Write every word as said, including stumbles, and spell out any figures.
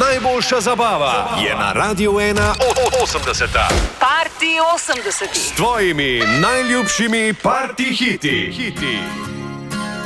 Najboljša zabava je na Radiu ena osemdeseta. Party osemdeseti. S tvojimi najljubšimi party hiti. hiti.